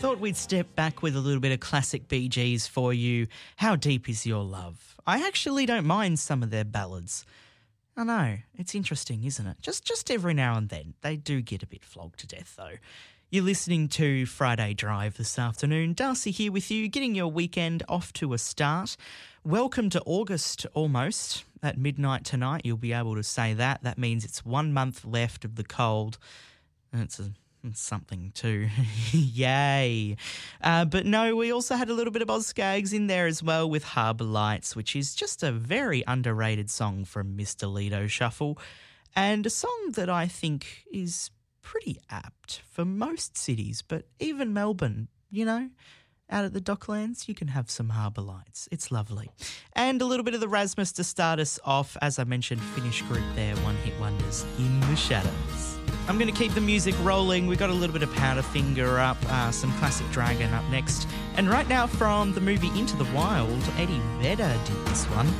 Thought we'd step back with a little bit of classic Bee Gees for you. How Deep Is Your Love? I actually don't mind some of their ballads. I know, it's interesting, isn't it? Just every now and then. They do get a bit flogged to death, though. You're listening to Friday Drive this afternoon. Darcy here with you, getting your weekend off to a start. Welcome to August almost. At midnight tonight, you'll be able to say that. That means it's 1 month left of the cold. And it's something too. Yay. But no, we also had a little bit of Oz Skaggs in there as well with Harbour Lights, which is just a very underrated song from Mr. Lido Shuffle, and a song that I think is pretty apt for most cities, but even Melbourne, you know, out at the Docklands, you can have some Harbour Lights. It's lovely. And a little bit of the Rasmus to start us off. As I mentioned, Finnish group there, One Hit Wonders, In the Shadows. I'm going to keep the music rolling. We got a little bit of Powderfinger up, some classic Dragon up next. And right now from the movie Into the Wild, Eddie Vedder did this one.